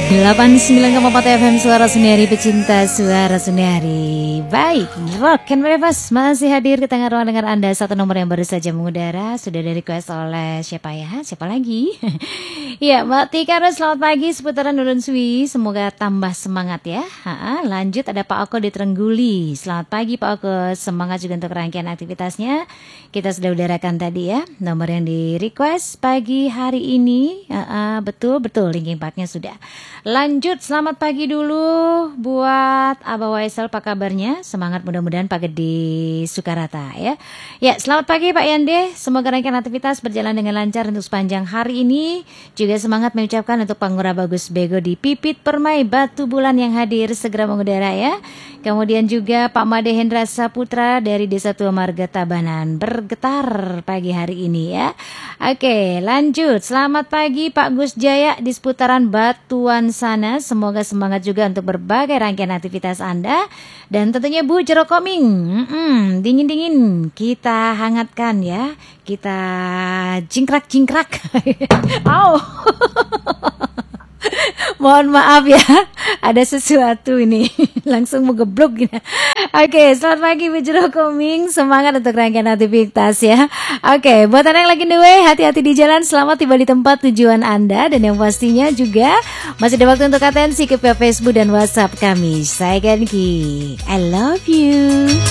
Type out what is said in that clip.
89,4 FM Suara Sundari, pecinta Suara Sundari. Baik, Rock and Bebas masih hadir di tengah ruang dengar Anda. Satu nomor yang baru saja mengudara sudah di request oleh siapa ya? Siapa lagi? Ya, Mbak Tika, selamat pagi seputaran Nurun Sui. Semoga tambah semangat ya. Lanjut ada Pak Oko di Trengguli. Selamat pagi Pak Oko, semangat juga untuk rangkaian aktivitasnya. Kita sudah udarakan tadi ya nomor yang di request pagi hari ini. Betul Linkin Parknya sudah. Lanjut, selamat pagi dulu buat Abah Waisal, apa kabarnya? Semangat, mudah-mudahan Pak Gede Sukarata ya. Ya, selamat pagi Pak Yande. Semoga rangkaian aktivitas berjalan dengan lancar untuk sepanjang hari ini. Juga semangat mengucapkan untuk Pangura Bagus Bego di Pipit Permai Batu Bulan yang hadir segera mengudara ya. Kemudian juga Pak Made Hendra Saputra dari Desa Tua Marga Tabanan bergetar pagi hari ini ya. Oke, lanjut. Selamat pagi Pak Gus Jaya di seputaran Batuan sana. Semoga semangat juga untuk berbagai rangkaian aktivitas Anda. Dan tentunya Bu Jerokoming, dingin-dingin kita hangatkan ya. Kita jingkrak-jingkrak. Mohon maaf ya, ada sesuatu ini langsung mengeblok gitu. Oke, selamat pagi Bu Jerokoming, semangat untuk rangkaian aktivitas ya. Oke, buat Anda yang lagi the way, hati-hati di jalan, selamat tiba di tempat tujuan Anda. Dan yang pastinya juga masih ada waktu untuk atensi ke Facebook dan WhatsApp kami. Saya Genki, I love you.